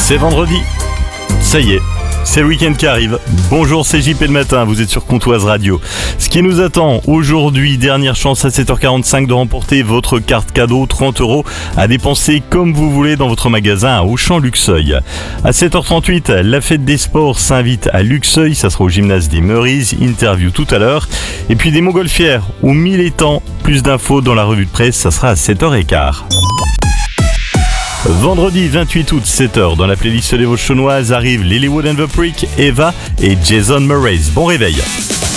C'est vendredi, ça y est, c'est le week-end qui arrive. Bonjour, c'est JP le matin, vous êtes sur Comtoise Radio. Ce qui nous attend aujourd'hui, dernière chance à 7h45 de remporter votre carte cadeau 30 € à dépenser comme vous voulez dans votre magasin à Auchan Luxeuil. À 7h38, la fête des sports s'invite à Luxeuil, ça sera au gymnase des Meurises, interview tout à l'heure. Et puis des montgolfières au 1000 étangs, plus d'infos dans la revue de presse, ça sera à 7h15. Vendredi 28 août, 7h, dans la playlist des Vosges chaunoises arrivent Lilywood and the Prick, Eva et Jason Mraz. Bon réveil.